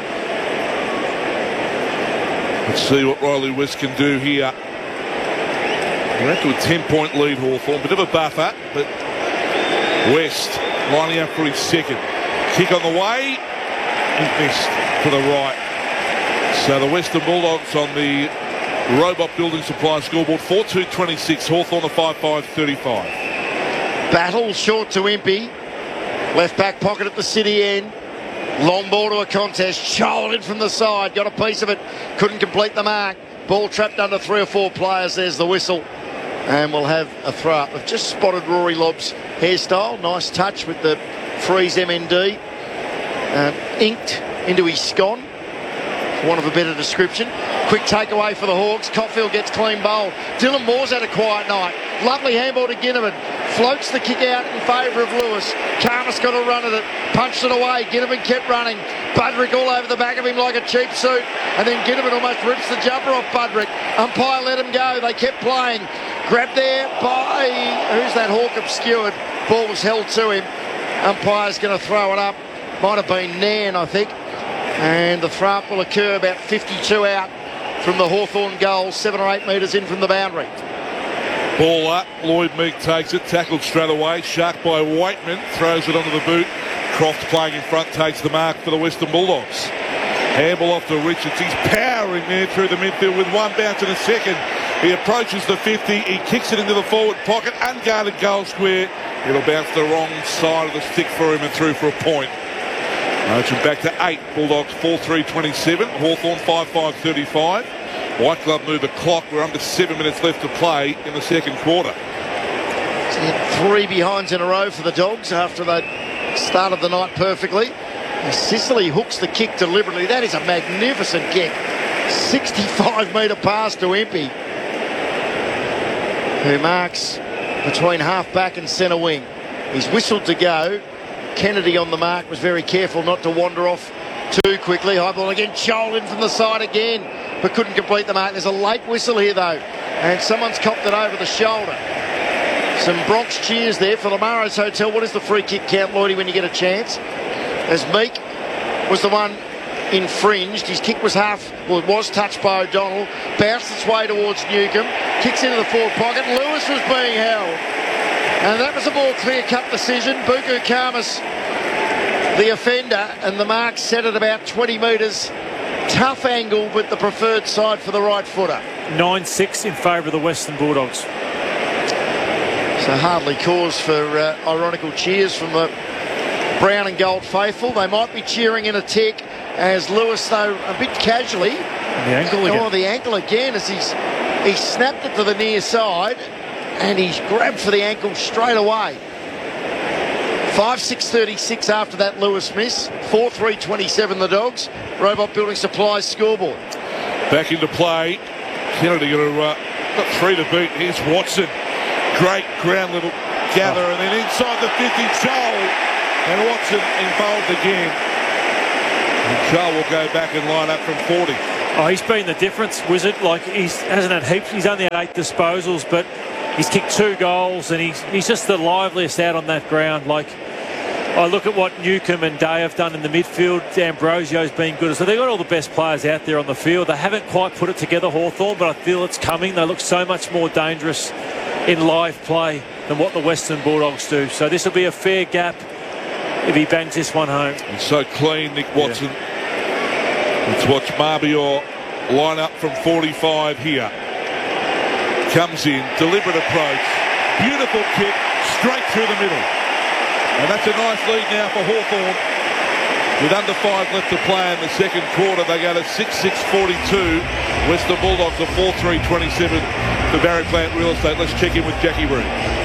Let's see what Riley West can do here. We're up to a 10-point lead, Hawthorn. Bit of a buffer, but West lining up for his second. Kick on the way. He missed to the right. So the Western Bulldogs on the Robot Building Supply scoreboard. 4-2-26. Hawthorn a 5-5-35. Battle short to Impey. Left back pocket at the city end. Long ball to a contest. Shouldered in from the side. Got a piece of it. Couldn't complete the mark. Ball trapped under 3 or 4 players. There's the whistle. And we'll have a throw up. I've just spotted Rory Lobb's hairstyle. Nice touch with the Freeze MND. Inked into his scone, for want of a better description. Quick takeaway for the Hawks. Cotfield gets clean bowl. Dylan Moore's had a quiet night. Lovely handball to Ginnivan. Floats the kick out in favour of Lewis. Karmas got a run at it. Punched it away. Ginnivan kept running. Budrick all over the back of him like a cheap suit. And then Ginnivan almost rips the jumper off Budrick. Umpire let him go. They kept playing. Grabbed there by... Who's that Hawk obscured? Ball was held to him. Umpire's going to throw it up. Might have been Nairn, I think. And the throw up will occur about 52 out from the Hawthorn goal, 7 or 8 metres in from the boundary. Ball up. Lloyd Meek takes it. Tackled straight away. Shark by Waitman. Throws it onto the boot. Croft playing in front takes the mark for the Western Bulldogs. Handball off to Richards. He's powering there through the midfield with one bounce in a second. He approaches the 50. He kicks it into the forward pocket. Unguarded goal square. It'll bounce the wrong side of the stick for him and through for a point. Motion back to 8. Bulldogs 4-3-27. Hawthorn 5-5-35. White Glove move the clock. We're under 7 minutes left to play in the second quarter. So 3 behinds in a row for the Dogs after they started the night perfectly. And Sicily hooks the kick deliberately. That is a magnificent kick. 65-metre pass to Impey, who marks between half-back and centre wing. He's whistled to go. Kennedy on the mark was very careful not to wander off too quickly. High ball again, shouldered from the side again, but couldn't complete the mark. There's a late whistle here though, and someone's copped it over the shoulder. Some Bronx cheers there for the Maros Hotel. What is the free kick count, Lloydie, when you get a chance? As Meek was the one infringed. His kick was it was touched by O'Donnell, bounced its way towards Newcombe, kicks into the forward pocket. Lewis was being held, and that was a more clear-cut decision. Buku Karmas, the offender, and the mark set at about 20 metres. Tough angle, but the preferred side for the right footer. 9-6 in favour of the Western Bulldogs. So hardly cause for ironical cheers from the brown and gold faithful. They might be cheering in a tick as Lewis, though a bit casually, The ankle again. Oh, the ankle again as he snapped it to the near side and he's grabbed for the ankle straight away. 5:6:36 after that Lewis miss. 4:3:27 the Dogs. Robot Building Supplies scoreboard. Back into play. Kennedy got 3 to beat. Here's Watson. Great ground little gather and then inside the 50, Joel. And Watson involved again. And Joel will go back and line up from 40. Oh, he's been the difference, Wizard. Like, hasn't had heaps. He's only had 8 disposals, but he's kicked 2 goals and he's just the liveliest out on that ground. Like, I look at what Newcombe and Day have done in the midfield. D'Ambrosio's been good. So they've got all the best players out there on the field. They haven't quite put it together, Hawthorn, but I feel it's coming. They look so much more dangerous in live play than what the Western Bulldogs do. So this will be a fair gap if he bangs this one home. He's so clean, Nick Watson. Let's watch Marbior line up from 45 here. Comes in, deliberate approach. Beautiful kick, straight through the middle. And that's a nice lead now for Hawthorn. With under 5 left to play in the second quarter, they go to 6-6-42. Western Bulldogs are 4-3-27 for Barry Plant Real Estate. Let's check in with Jackie Root.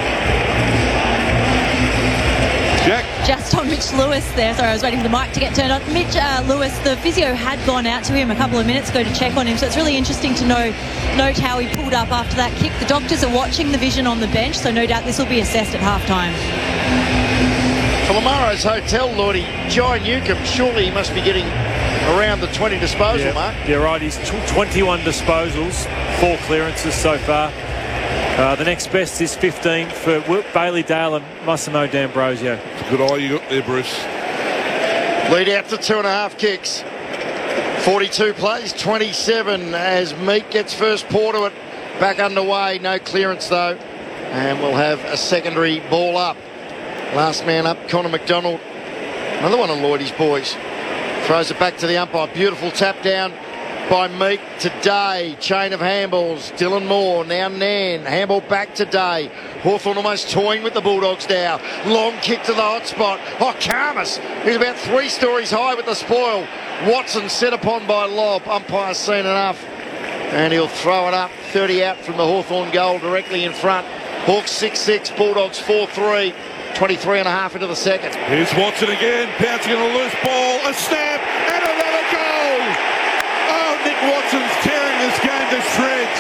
Jack? Just on Mitch Lewis there. Sorry, I was waiting for the mic to get turned on. Mitch Lewis, the physio had gone out to him a couple of minutes ago to check on him, so it's really interesting to note how he pulled up after that kick. The doctors are watching the vision on the bench, so no doubt this will be assessed at halftime. For Lamaro's Hotel, Lordy, Jai Newcombe, surely he must be getting around the 20 disposal mark. Yeah, right. He's 21 disposals, 4 clearances so far. The next best is 15 for Bailey Dale and Massimo D'Ambrosio. It's a good eye you got there, Bruce. Lead out to 2.5 kicks. 42 plays, 27 as Meek gets first paw to it. Back underway, no clearance though. And we'll have a secondary ball up. Last man up, Connor McDonald. Another one of Lloydie's boys. Throws it back to the umpire. Beautiful tap down by Meek to Day. Chain of handballs. Dylan Moore, now Nan. Handball back to Day. Hawthorn almost toying with the Bulldogs now. Long kick to the hot spot. Oh, Karmas. He's about 3 stories high with the spoil. Watson set upon by Lobb. Umpire's seen enough. And he'll throw it up. 30 out from the Hawthorn goal directly in front. Hawks 6-6. Bulldogs 4-3. 23.5 into the second. Here's Watson again, bouncing on a loose ball, a snap, and another goal! Oh, Nick Watson's tearing this game to shreds.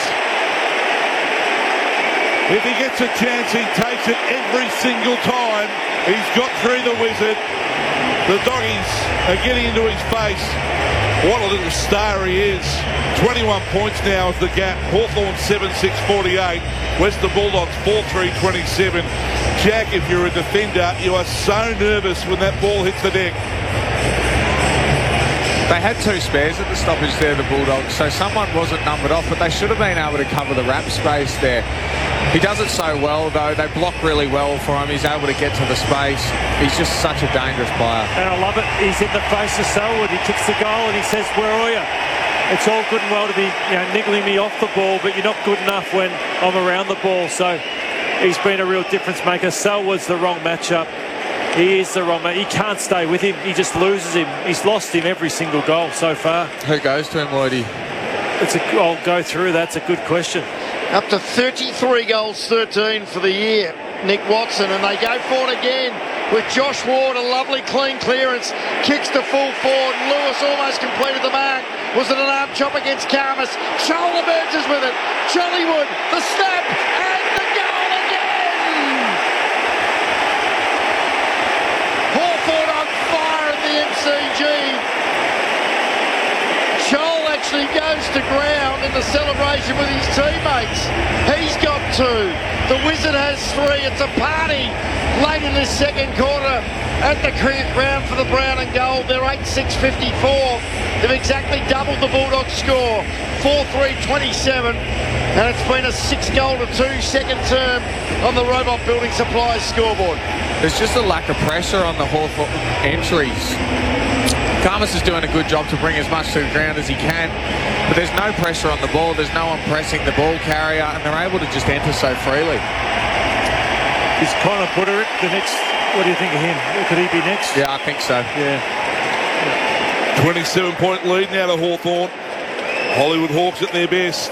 If he gets a chance, he takes it every single time. He's got through the Wizard. The doggies are getting into his face. What a little star he is. 21 points now is the gap. Hawthorn 7-6-48. Western Bulldogs 4-3-27. Jack, if you're a defender, you are so nervous when that ball hits the deck. They had 2 spares at the stoppage there, the Bulldogs, so someone wasn't numbered off, but they should have been able to cover the wrap space there. He does it so well, though. They block really well for him. He's able to get to the space. He's just such a dangerous player. And I love it. He's in the face of Selwood. He kicks the goal and he says, "Where are you?" It's all good and well to be niggling me off the ball, but you're not good enough when I'm around the ball. So he's been a real difference maker. Selwood's the wrong matchup. He is the wrong matchup. He can't stay with him. He just loses him. He's lost him every single goal so far. Who goes to him, Lloydie? I'll go through. That's a good question. Up to 33 goals, 13 for the year. Nick Watson, and they go for it again with Josh Ward, a lovely clean clearance. Kicks to full forward. Lewis almost completed the mark. Was it an arm chop against Karmas? Shoal emerges with it. Jollywood, the snap, and the goal again! Hawthorn on fire at the MCG. Joel actually goes to ground in the celebration with his teammates. He's got 2. The Wizard has 3. It's a party late in this second quarter at the cricket ground for the Brown and Gold. They're 8-6-54. They've exactly doubled the Bulldogs score. 4-3-27. And it's been a 6-2 second term on the Robot Building Supplies scoreboard. There's just a lack of pressure on the Hawthorn entries. Karmas is doing a good job to bring as much to the ground as he can, but there's no pressure on the ball. There's no one pressing the ball carrier, and they're able to just enter so freely. Is Connor Putter the next? What do you think of him? Could he be next? Yeah, I think so. Yeah. 27-point lead now to Hawthorn. Hollywood Hawks at their best.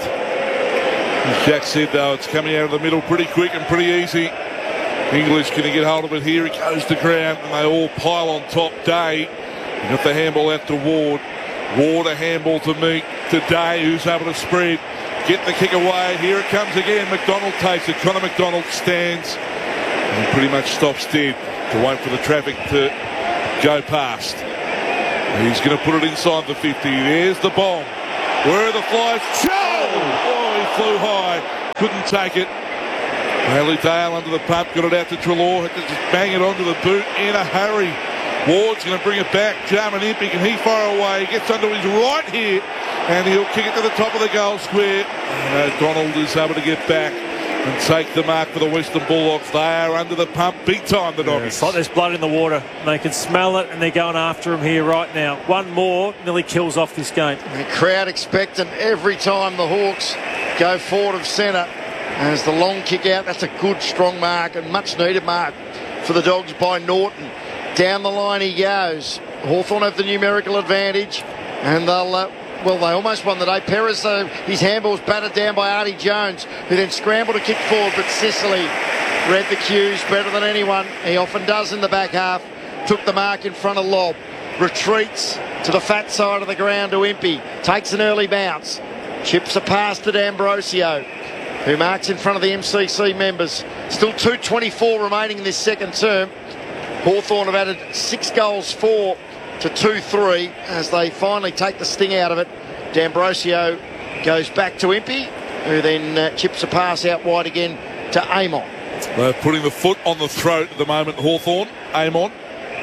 As Jack said, though, it's coming out of the middle pretty quick and pretty easy. English going to get hold of it here. It goes to ground and they all pile on top. Day got the handball out to Ward. Ward a handball to Meek. To Day, who's able to spread. Get the kick away. Here it comes again. McDonald takes it. Connor McDonald stands and pretty much stops dead to wait for the traffic to go past. He's going to put it inside the 50. There's the bomb. Where are the flies? Oh, he flew high. Couldn't take it. Haley Dale under the pump. Got it out to Treloar. Had to just bang it onto the boot in a hurry. Ward's going to bring it back. Jarman Impey, can he fire away? He gets under his right here. And he'll kick it to the top of the goal square. And O'Donnell is able to get back and take the mark for the Western Bulldogs. They are under the pump big time, the Doggies. It's like there's blood in the water. They can smell it and they're going after him here right now. One more nearly kills off this game. The crowd expectant every time the Hawks go forward of centre. As the long kick out, that's a good strong mark and much needed mark for the Dogs by Norton. Down the line he goes. Hawthorn have the numerical advantage and they'll well, they almost won the day. Perez, his handball's battered down by Artie Jones, who then scrambled to kick forward, but Sicily read the cues better than anyone. He often does in the back half. Took the mark in front of Lobb. Retreats to the fat side of the ground to Impey. Takes an early bounce. Chips a pass to D'Ambrosio, who marks in front of the MCC members. Still 2:24 remaining in this second term. Hawthorn have added 6 goals, 4 to 2-3 as they finally take the sting out of it. D'Ambrosio goes back to Impey, who then chips a pass out wide again to Amon. They're putting the foot on the throat at the moment, Hawthorn. Amon.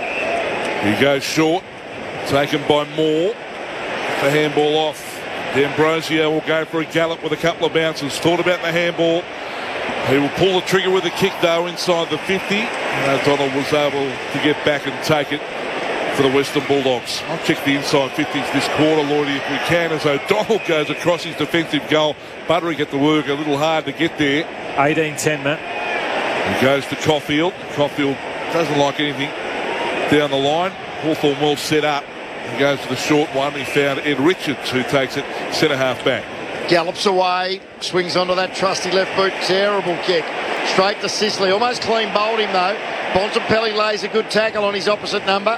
He goes short. Taken by Moore. The handball off. D'Ambrosio will go for a gallop with a couple of bounces. Thought about the handball. He will pull the trigger with a kick, though, inside the 50. And O'Donnell was able to get back and take it for the Western Bulldogs. I'll check the inside 50s this quarter, Lloydie, if we can, as O'Donnell goes across his defensive goal. Buttery get to work a little hard to get there. 18-10, Matt. He goes to Caulfield. Caulfield doesn't like anything down the line. Hawthorn well set up. He goes to the short one. He found Ed Richards, who takes it centre half back. Gallops away, swings onto that trusty left boot. Terrible kick. Straight to Sicily. Almost clean bowled him, though. Bontempelli lays a good tackle on his opposite number.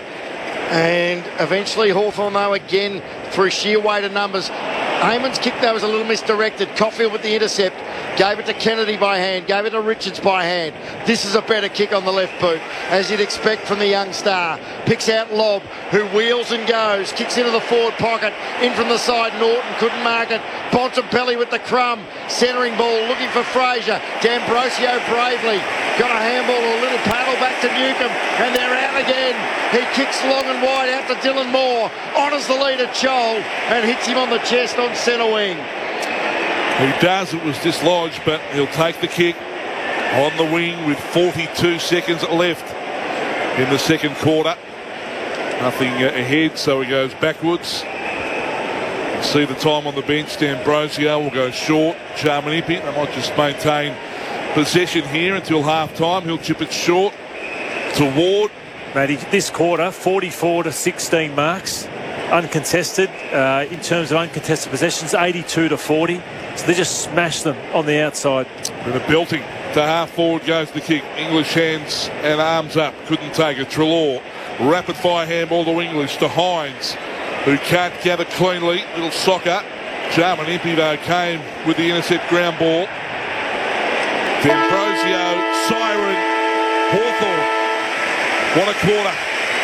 And eventually Hawthorn, though, again, through sheer weight of numbers. Amon's kick, though, was a little misdirected. Caulfield with the intercept. Gave it to Kennedy by hand. Gave it to Richards by hand. This is a better kick on the left boot, as you'd expect from the young star. Picks out Lobb, who wheels and goes. Kicks into the forward pocket. In from the side, Norton couldn't mark it. Bontempelli with the crumb. Centering ball, looking for Fraser. D'Ambrosio bravely got a handball or a little paddle back to Newcomb, and they're out again. He kicks long and wide out to Dylan Moore. Honours the lead at Chol and hits him on the chest on centre wing. He does. It was dislodged, but he'll take the kick on the wing with 42 seconds left in the second quarter. Nothing ahead, so he goes backwards. You see the time on the bench. D'Ambrosio will go short. Jarman Impey, they might just maintain possession here until half-time. He'll chip it short to Ward. Matty, this quarter, 44 to 16 marks. Uncontested, in terms of uncontested possessions, 82 to 40. So they just smashed them on the outside. And a belting to half forward goes the kick. English hands and arms up. Couldn't take it. Treloar. Rapid fire handball to English to Hines, who can't gather cleanly. Little soccer. Jarman Impey, though, came with the intercept ground ball. D'Ambrosio, siren, Hawthorn. What a quarter.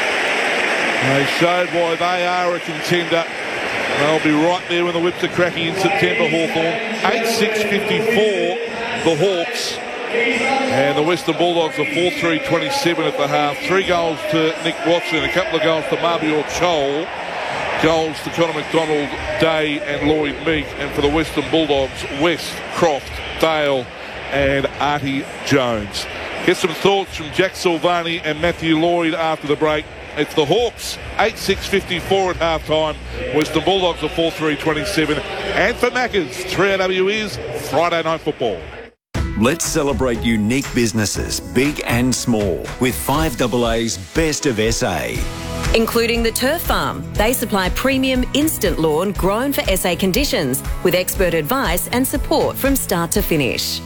They showed why they are a contender. They'll be right there when the whips are cracking in September, Hawthorn. 8-6-54, the Hawks. And the Western Bulldogs are 4-3-27 at the half. 3 goals to Nick Watson, a couple of goals to Mabior Chol. Goals to Connor McDonald, Day and Lloyd Meek. And for the Western Bulldogs, West, Croft, Dale and Artie Jones. Get some thoughts from Jack Silvani and Matthew Lloyd after the break. It's the Hawks, 8-6-54 at halftime. Western Bulldogs are 4-3-27. And for Maccas, 3AW is Friday Night Football. Let's celebrate unique businesses, big and small, with 5AA's Best of SA. including the Turf Farm. They supply premium instant lawn grown for SA conditions with expert advice and support from start to finish.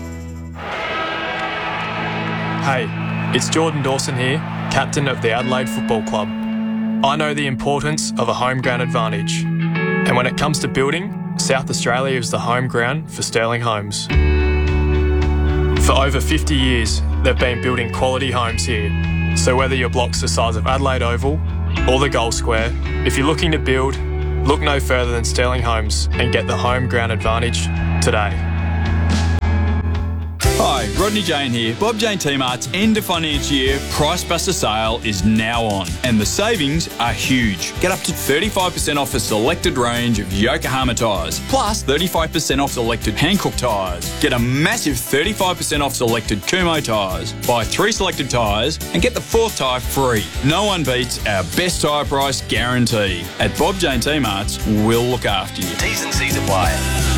Hey, it's Jordan Dawson here, captain of the Adelaide Football Club. I know the importance of a home ground advantage. And when it comes to building, South Australia is the home ground for Sterling Homes. For over 50 years, they've been building quality homes here. So whether your block's the size of Adelaide Oval or the Gold Square, if you're looking to build, look no further than Sterling Homes and get the home ground advantage today. Hi, Rodney Jane here. Bob Jane T-Mart's end of financial year Price Buster sale is now on, and the savings are huge. Get up to 35% off a selected range of Yokohama tyres, plus 35% off selected Hankook tyres. Get a massive 35% off selected Kumho tyres. Buy 3 selected tyres and get the 4th tyre free. No one beats our best tyre price guarantee. At Bob Jane T-Mart's, we'll look after you. T's and C's apply.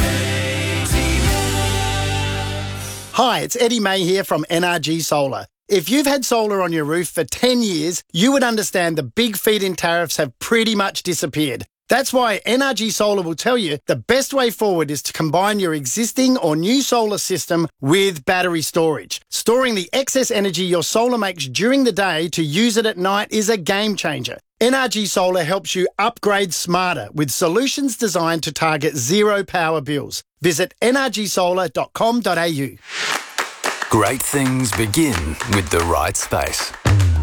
Hi, it's Eddie May here from NRG Solar. If you've had solar on your roof for 10 years, you would understand the big feed-in tariffs have pretty much disappeared. That's why NRG Solar will tell you the best way forward is to combine your existing or new solar system with battery storage. Storing the excess energy your solar makes during the day to use it at night is a game changer. NRG Solar helps you upgrade smarter with solutions designed to target zero power bills. Visit nrgsolar.com.au. Great things begin with the right space.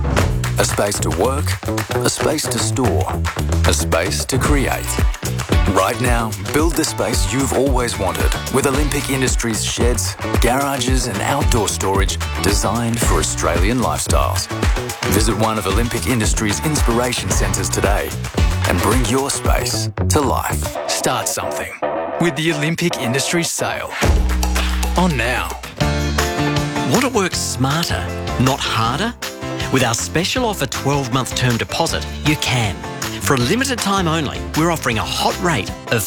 A space to work, a space to store, a space to create. Right now, build the space you've always wanted with Olympic Industries sheds, garages and outdoor storage designed for Australian lifestyles. Visit one of Olympic Industries' inspiration centres today and bring your space to life. Start something with the Olympic Industries sale. On now. Want to work smarter, not harder? With our special offer 12-month term deposit, you can. For a limited time only, we're offering a hot rate of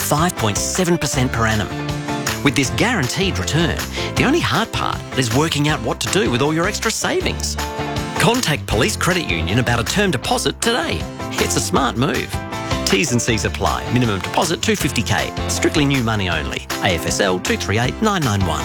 5.7% per annum. With this guaranteed return, the only hard part is working out what to do with all your extra savings. Contact Police Credit Union about a term deposit today. It's a smart move. T's and C's apply. Minimum deposit $250K. Strictly new money only. AFSL 238991.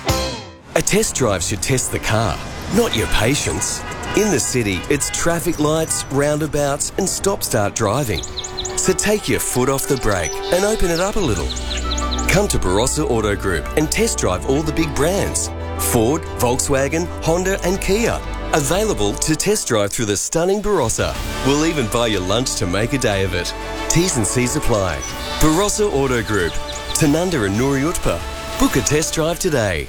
A test drive should test the car, not your patience. In the city, it's traffic lights, roundabouts and stop-start driving. So take your foot off the brake and open it up a little. Come to Barossa Auto Group and test drive all the big brands. Ford, Volkswagen, Honda and Kia. Available to test drive through the stunning Barossa. We'll even buy you lunch to make a day of it. T's and C's apply. Barossa Auto Group. Tanunda and Nuri Utpa. Book a test drive today.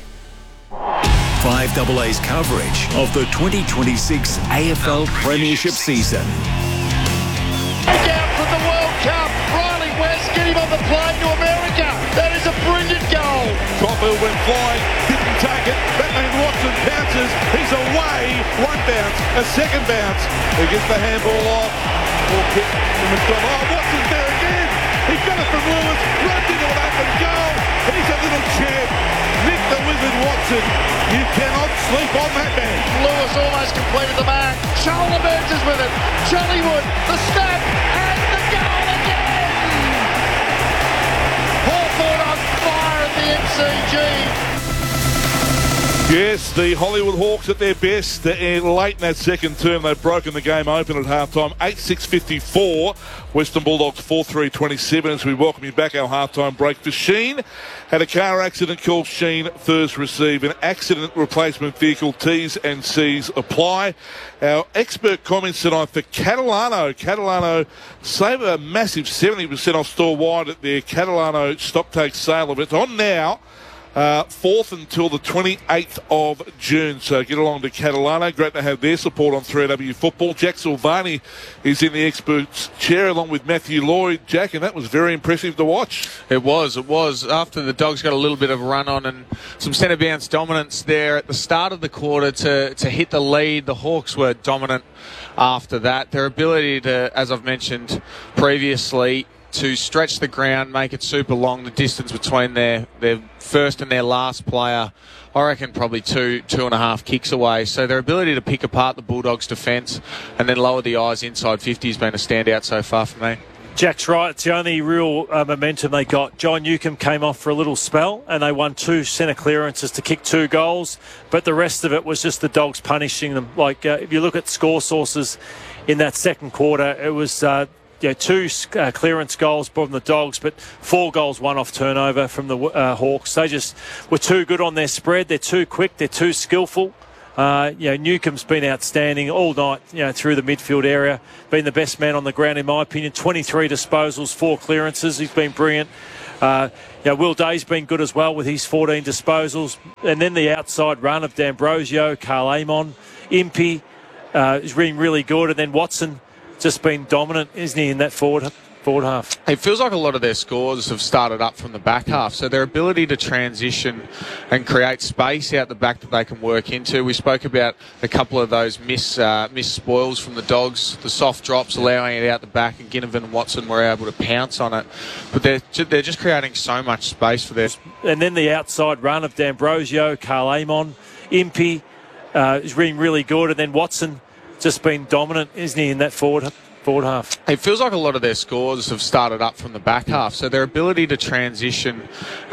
5AA's coverage of the 2026 AFL Premiership season. Out from the World Cup, Riley West, get him on the plane to America. That is a brilliant goal. Copper went flying, didn't take it. Batman Watson bounces. He's away. One bounce, a second bounce. He gets the handball off. Ball kick from McDonald. Oh, Watson's there again. He got it from Lewis, runs into an open goal. He's a little champ. Nick the Wizard Watson. You cannot sleep on that man. Lewis almost completed the mark. Shoulder Burns is with it. Jollywood, the snap, and the goal again! Hawthorn on fire at the MCG. Yes, the Hollywood Hawks at their best. Late in that second term, they've broken the game open at halftime. 8-6-54. Western Bulldogs 4-3-27 as we welcome you back. Our halftime break for Sheen. Had a car accident called Sheen First Receive. An accident replacement vehicle. T's and C's apply. Our expert comments tonight for Catalano. Catalano save a massive 70% off store-wide at their Catalano stock-take sale event. On now. 4th until the 28th of June. So get along to Catalano. Great to have their support on 3AW Football. Jack Silvani is in the experts chair along with Matthew Lloyd. Jack, and that was very impressive to watch. It was. After the Dogs got a little bit of a run on and some centre bounce dominance there at the start of the quarter to hit the lead, the Hawks were dominant after that. Their ability to, as I've mentioned previously, to stretch the ground, make it super long. The distance between their first and their last player, I reckon probably two and a half kicks away. So their ability to pick apart the Bulldogs' defence and then lower the eyes inside 50 has been a standout so far for me. Jack's right. It's the only real momentum they got. John Newcomb came off for a little spell and they won 2 centre clearances to kick 2 goals. But the rest of it was just the Dogs punishing them. Like, if you look at score sources in that second quarter, it was 2 clearance goals from the Dogs, but 4 goals won off turnover from the Hawks. They just were too good on their spread. They're too quick. They're too skillful. Newcomb's been outstanding all night, through the midfield area. Been the best man on the ground, in my opinion. 23 disposals, 4 clearances. He's been brilliant. Will Day's been good as well with his 14 disposals. And then the outside run of D'Ambrosio, Carl Amon, Impey is being really good. And then Watson just been dominant, isn't he, in that forward half? It feels like a lot of their scores have started up from the back half, so their ability to transition and create space out the back that they can work into. We spoke about a couple of those missed spoils from the Dogs, the soft drops allowing it out the back, and Ginnivan and Watson were able to pounce on it. But they're just creating so much space for their... And then the outside run of D'Ambrosio, Carl Amon, Impey is being really good, and then Watson just been dominant, isn't he, in that forward half? It feels like a lot of their scores have started up from the back half, so their ability to transition